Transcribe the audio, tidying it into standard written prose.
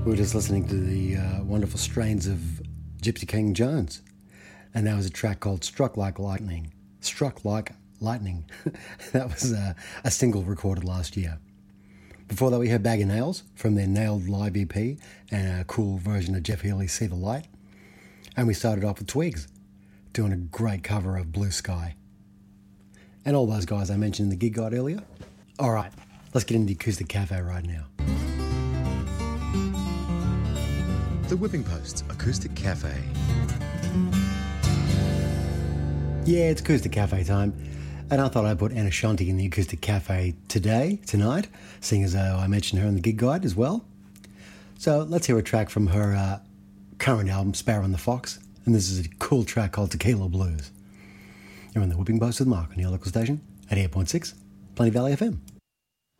We were just listening to the wonderful strains of Gypsy King Jones, and that was a track called Struck Like Lightning. Struck Like Lightning. That was a single recorded last year. Before that we heard Bag of Nails from their Nailed live EP and a cool version of Jeff Healey's See the Light. And we started off with Twigs, doing a great cover of Blue Sky. And all those guys I mentioned in the gig guide earlier. Alright, let's get into the Acoustic Cafe right now. The Whipping Post Acoustic Cafe. Yeah, it's Acoustic Cafe time, and I thought I'd put Anna Shanti in the Acoustic Cafe tonight, seeing as though I mentioned her in the gig guide as well. So let's hear a track from her current album, Sparrow and the Fox, and this is a cool track called Tequila Blues. You're on the Whipping Post with Mark on your local station at 8.6 Plenty Valley FM.